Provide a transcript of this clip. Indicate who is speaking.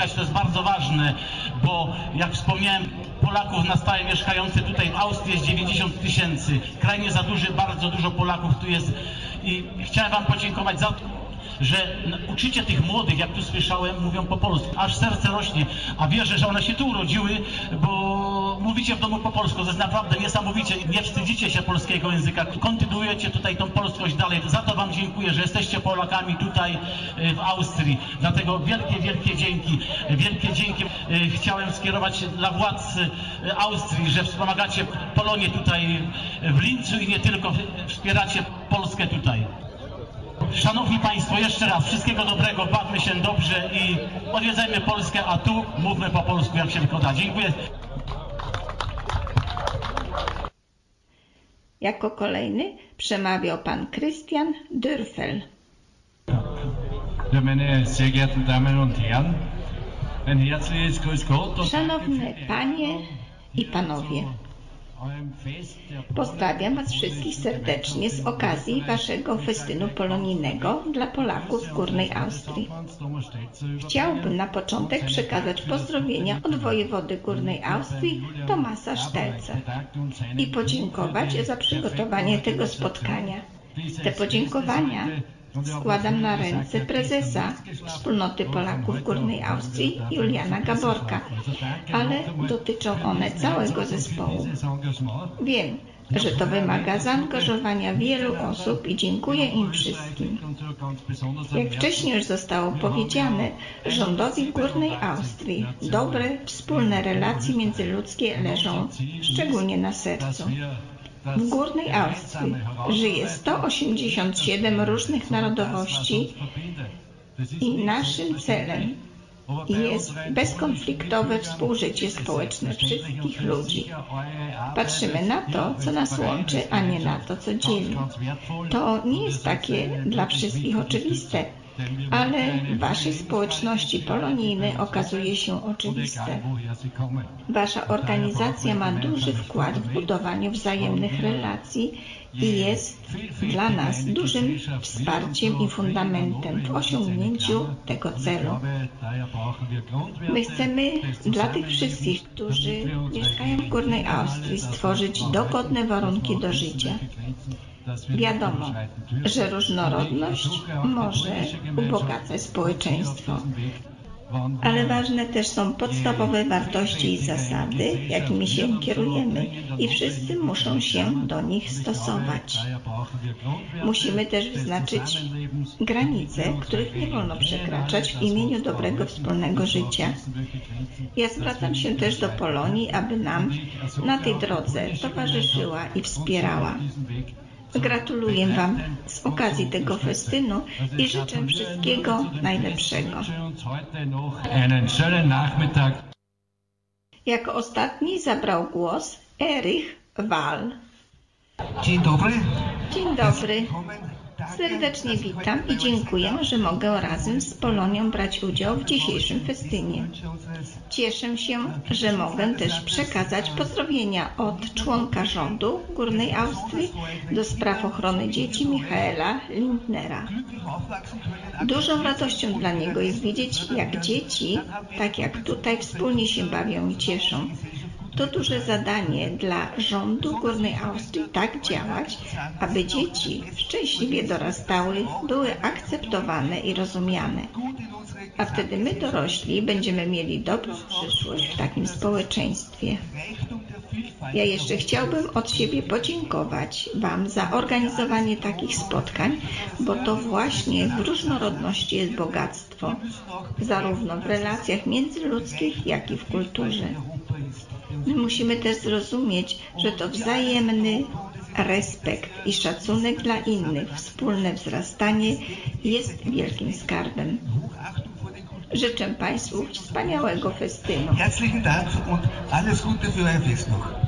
Speaker 1: To jest bardzo ważne, bo jak wspomniałem, Polaków na stałe mieszkających tutaj w Austrii jest 90 000. Kraj nie za duży, bardzo dużo Polaków tu jest i chciałem wam podziękować za to, że uczycie tych młodych, jak tu słyszałem, mówią po polsku. Aż serce rośnie, a wierzę, że one się tu urodziły, bo mówicie w domu po polsku. To jest naprawdę niesamowicie. Nie wstydzicie się polskiego języka. Kontynuujecie tutaj tą polskość dalej. Za to wam dziękuję, że jesteście Polakami tutaj w Austrii. Dlatego wielkie, wielkie dzięki. Wielkie dzięki chciałem skierować dla władz Austrii, że wspomagacie Polonię tutaj w Lincu i nie tylko wspieracie Polskę tutaj. Szanowni Państwo, jeszcze raz wszystkiego dobrego, bawmy się dobrze i odwiedzajmy Polskę, a tu mówmy po polsku, jak się wygląda. Dziękuję.
Speaker 2: Jako kolejny przemawiał pan Christian Dürfel.
Speaker 3: Meine sehr geehrten Damen und Herren, ein herzliches Grüß Gott.
Speaker 2: Szanowne Panie i Panowie, pozdrawiam Was wszystkich serdecznie z okazji Waszego festynu polonijnego dla Polaków w Górnej Austrii. Chciałbym na początek przekazać pozdrowienia od wojewody Górnej Austrii Thomasa Stelza i podziękować za przygotowanie tego spotkania. Te podziękowania składam na ręce prezesa Wspólnoty Polaków Górnej Austrii Juliana Gaborka, ale dotyczą one całego zespołu. Wiem, że to wymaga zaangażowania wielu osób i dziękuję im wszystkim. Jak wcześniej już zostało powiedziane, rządowi Górnej Austrii dobre, wspólne relacje międzyludzkie leżą szczególnie na sercu. W Górnej Austrii żyje 187 różnych narodowości i naszym celem jest bezkonfliktowe współżycie społeczne wszystkich ludzi. Patrzymy na to, co nas łączy, a nie na to, co dzieli. To nie jest takie dla wszystkich oczywiste, ale w Waszej społeczności polonijnej okazuje się oczywiste. Wasza organizacja ma duży wkład w budowanie wzajemnych relacji i jest dla nas dużym wsparciem i fundamentem w osiągnięciu tego celu. My chcemy dla tych wszystkich, którzy mieszkają w Górnej Austrii, stworzyć dogodne warunki do życia. Wiadomo, że różnorodność może ubogacać społeczeństwo, ale ważne też są podstawowe wartości i zasady, jakimi się kierujemy i wszyscy muszą się do nich stosować. Musimy też wyznaczyć granice, których nie wolno przekraczać w imieniu dobrego wspólnego życia. Ja zwracam się też do Polonii, aby nam na tej drodze towarzyszyła i wspierała. Gratuluję Wam z okazji tego festynu i życzę wszystkiego najlepszego. Jako ostatni zabrał głos Erich Wall.
Speaker 4: Dzień dobry.
Speaker 2: Dzień dobry. Serdecznie witam i dziękuję, że mogę razem z Polonią brać udział w dzisiejszym festynie. Cieszę się, że mogę też przekazać pozdrowienia od członka rządu Górnej Austrii do spraw ochrony dzieci Michaela Lindnera. Dużą radością dla niego jest widzieć, jak dzieci, tak jak tutaj, wspólnie się bawią i cieszą. To duże zadanie dla rządu Górnej Austrii tak działać, aby dzieci szczęśliwie dorastały, były akceptowane i rozumiane. A wtedy my dorośli będziemy mieli dobrą przyszłość w takim społeczeństwie. Ja jeszcze chciałbym od siebie podziękować Wam za organizowanie takich spotkań, bo to właśnie w różnorodności jest bogactwo, zarówno w relacjach międzyludzkich, jak i w kulturze. My musimy też zrozumieć, że to wzajemny respekt i szacunek dla innych, wspólne wzrastanie jest wielkim skarbem. Życzę Państwu wspaniałego festynu.
Speaker 4: Herzlichen Dank und alles Gute für euer Fest noch.